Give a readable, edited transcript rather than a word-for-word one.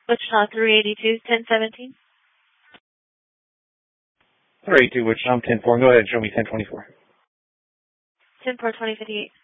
Wichita 382, 1017. 382, Wichita, 10-4. Go ahead and show me 1024. 10-4, 2058.